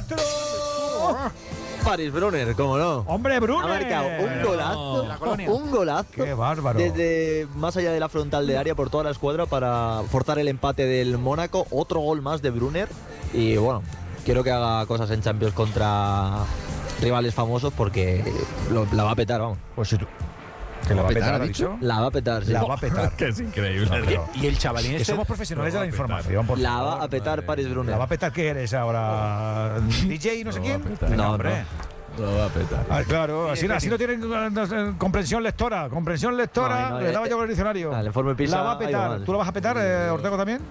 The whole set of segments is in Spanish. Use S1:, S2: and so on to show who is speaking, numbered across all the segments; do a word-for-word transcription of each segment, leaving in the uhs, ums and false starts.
S1: nuestro...
S2: Paris Brunner, cómo no.
S1: Hombre, Brunner.
S2: Ha marcado un golazo,
S1: no.
S2: un golazo.
S1: Qué bárbaro.
S2: Desde más allá de la frontal de área por toda la escuadra para forzar el empate del Mónaco. Otro gol más de Brunner. Y bueno, quiero que haga cosas en Champions contra rivales famosos porque lo, la va a petar, vamos.
S1: Pues si tú... ¿Que la va a petar, ha dicho?
S2: La va a petar, sí.
S1: La va a petar.
S3: Que es increíble.
S1: No, pero-
S4: Y el chavalín
S1: que
S4: este...
S1: somos profesionales de la información, por
S2: La
S1: favor.
S2: va a petar Paris Brunner.
S1: ¿La va a petar qué eres ahora? ¿D J y no sé
S3: Lo
S1: quién?
S3: va a petar.
S1: Venga,
S2: No,
S1: hombre.
S3: Lo va a petar.
S1: Ah, claro, así, así no tienen eh, comprensión lectora. Comprensión lectora,
S2: No, no,
S1: le
S2: eh,
S1: daba yo con el diccionario.
S2: al informe PISA
S1: La va a
S2: ha ido
S1: petar.
S2: mal.
S1: ¿Tú la vas a petar, eh, Ortego, también?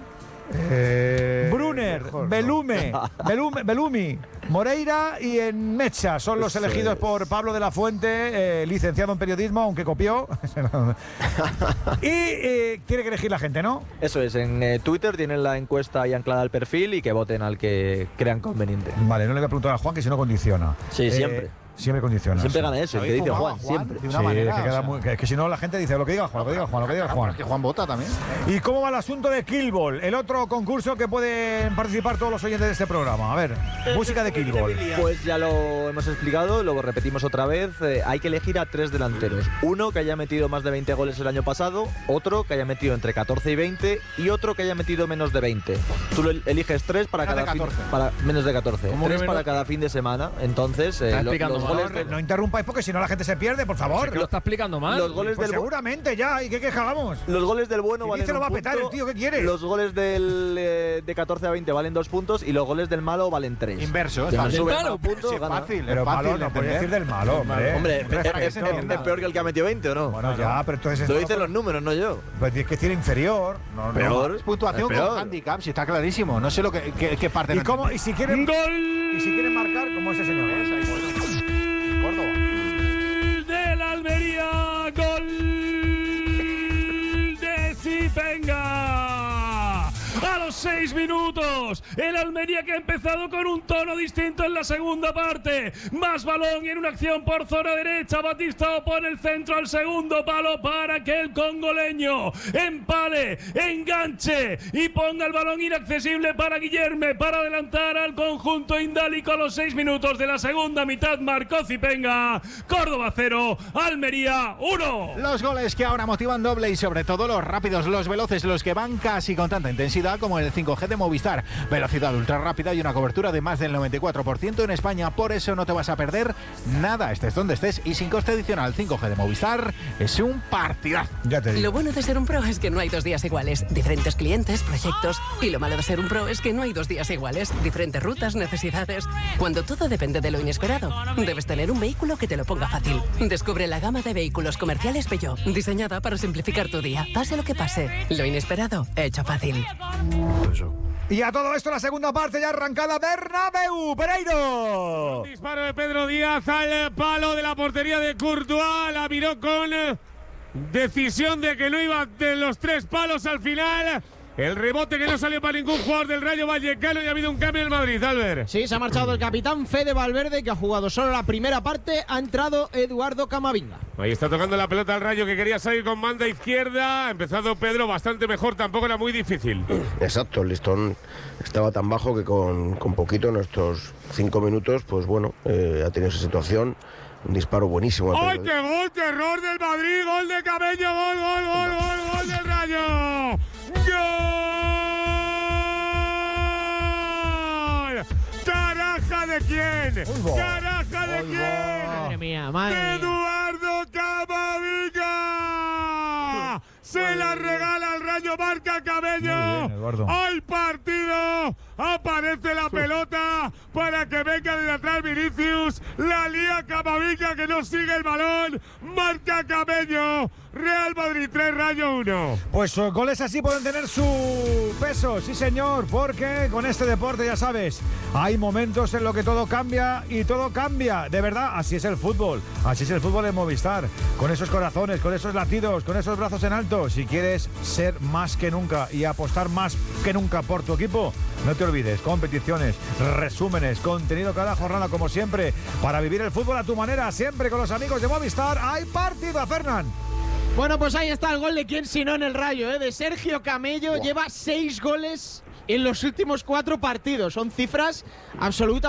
S1: Eh, Brunner,
S5: mejor no.
S1: Belume, Belume, Belumi, Moreira y en Mecha son los
S2: Eso
S1: elegidos
S2: es.
S1: por Pablo de la Fuente, eh, licenciado en periodismo, aunque copió. y eh, tiene que elegir la gente, ¿no?
S2: Eso es, en eh, Twitter tienen la encuesta ahí anclada al perfil y que voten al que crean conveniente.
S1: Vale, no le voy a preguntar a Juan que si no condiciona.
S2: Sí,
S1: Eh,
S2: siempre.
S1: Siempre condiciona.
S2: Siempre
S1: sí.
S2: gana eso, el que
S4: ¿Habéis
S2: dice
S4: fumado,
S2: Juan,
S4: Juan?
S2: siempre.
S4: De una
S1: Sí,
S4: manera,
S1: es que,
S4: o
S1: queda
S4: sea-
S1: muy- que- que si no la gente dice lo que diga Juan, lo que diga Juan, lo que diga Juan.
S4: Porque Juan vota también.
S1: ¿Y cómo va el asunto de Killball? El otro concurso que pueden participar todos los oyentes de este programa. A ver, música de Killball.
S2: Pues ya lo hemos explicado, lo repetimos otra vez. eh, hay que elegir a tres delanteros. Uno que haya metido más de veinte goles el año pasado, otro que haya metido entre catorce y veinte y otro que haya metido menos de veinte. Tú lo el- eliges tres para
S4: Menos de
S2: cada fin,
S4: catorce.
S2: para menos de catorce.
S3: ¿Cómo que
S2: Tres
S3: menos?
S2: para cada fin de semana. Entonces, eh,
S3: Está
S2: lo-
S3: explicando
S2: los
S3: mal,
S2: goles de-
S1: No interrumpáis porque si no la gente se pierde, por favor.
S3: Que lo está explicando mal.
S2: los goles
S1: Pues
S2: del bu-
S1: seguramente ya, ¿y qué quejamos?
S2: Los goles del bueno
S1: Si
S2: valen
S1: dice lo
S2: un
S1: va a petar
S2: punto,
S1: el tío, ¿qué quieres?
S2: Los goles del, eh, de catorce a veinte valen dos puntos y los goles del malo valen tres.
S4: Inverso, es
S2: Quien
S4: fácil.
S2: sube
S3: Malo,
S2: más puntos,
S4: Sí, es
S2: gana.
S4: fácil,
S1: Pero
S4: es fácil
S1: malo,
S4: de
S1: no podéis decir
S4: entender.
S1: del malo, hombre.
S2: Hombre,
S4: Hombre,
S2: es,
S4: para que
S2: es-
S4: se
S2: es-
S4: entienda.
S2: es peor que el que ha metido veinte, ¿o no?
S1: Bueno, ya, pero entonces...
S2: Lo
S1: esto
S2: dicen
S1: no-
S2: los números, no yo.
S1: Pues es que tiene inferior. No, no.
S2: Peor.
S4: Es puntuación
S2: Es peor.
S4: con handicap, si está clarísimo. No sé lo que, qué, qué parte
S1: ¿Y,
S4: no
S1: cómo,
S4: entiende.
S1: y si quieren...
S3: ¡Gol!
S1: Y si quieren marcar, como ese señor.
S4: Córdoba.
S3: Del Almería, gol de Zipenga. A los seis minutos, el Almería que ha empezado con un tono distinto en la segunda parte. Más balón y en una acción por zona derecha. Batista pone el centro al segundo palo para que el congoleño empale, enganche y ponga el balón inaccesible para Guillerme para adelantar al conjunto indálico a los seis minutos de la segunda mitad. Marcó Zipenga. Córdoba cero, Almería uno.
S4: Los goles que ahora motivan doble y sobre todo los rápidos, los veloces, los que van casi con tanta intensidad como el cinco G de Movistar. Velocidad ultra rápida y una cobertura de más del noventa y cuatro por ciento en España. Por eso no te vas a perder nada, estés donde estés y sin coste adicional. cinco G de Movistar es un partidazo.
S1: Ya te
S6: Lo
S1: digo.
S6: bueno de ser un pro es que no hay dos días iguales. Diferentes clientes, proyectos. Y lo malo de ser un pro es que no hay dos días iguales. Diferentes rutas, necesidades. Cuando todo depende de lo inesperado, debes tener un vehículo que te lo ponga fácil. Descubre la gama de vehículos comerciales Peugeot, diseñada para simplificar tu día. Pase lo que pase, lo inesperado, hecho fácil.
S1: Y a todo esto la segunda parte ya arrancada. Bernabéu, Pereiro.
S3: Disparo de Pedro Díaz al palo de la portería de Courtois. La miró con eh, decisión de que no iba de los tres palos al final. El rebote que no salió para ningún jugador del Rayo Vallecano y ha habido un cambio en el Madrid, Albert.
S5: Sí, se ha marchado el capitán Fede Valverde, que ha jugado solo la primera parte. Ha entrado Eduardo Camavinga.
S3: Ahí está tocando la pelota al Rayo que quería salir con banda izquierda. Ha empezado Pedro bastante mejor, tampoco era muy difícil.
S7: Exacto, el listón estaba tan bajo que con, con poquito en estos cinco minutos, pues bueno, eh, ha tenido esa situación. Un disparo buenísimo.
S3: ¡Ay, qué gol! ¡Terror del Madrid! ¡Gol de Cabello! ¡Gol, gol, gol, gol, gol del Rayo! ¡Gol! ¿Taraja de quién? ¿Taraja de quién?
S5: Madre mía, madre mía.
S3: ¡Eduardo Camavinga! Se la regala al Rayo, marca
S1: Muy
S3: Cabello.
S1: bien, Eduardo.
S3: ¡Al partido! Aparece la pelota para que venga de atrás Vinicius. La lía Camavinga que no sigue el balón. Marca Cabello. Real Madrid tres, Rayo uno.
S1: Pues eh, goles así pueden tener su peso, sí señor, porque con este deporte ya sabes, hay momentos en los que todo cambia y todo cambia, de verdad, así es el fútbol, así es el fútbol en Movistar, con esos corazones, con esos latidos, con esos brazos en alto. Si quieres ser más que nunca y apostar más que nunca por tu equipo, no te olvides, competiciones, resúmenes, contenido cada jornada como siempre, para vivir el fútbol a tu manera, siempre con los amigos de Movistar. ¡Hay partido, Fernán!
S5: Bueno, pues ahí está el gol de quién si no en el Rayo, ¿eh? De Sergio Camello. Lleva seis goles en los últimos cuatro partidos. Son cifras absolutamente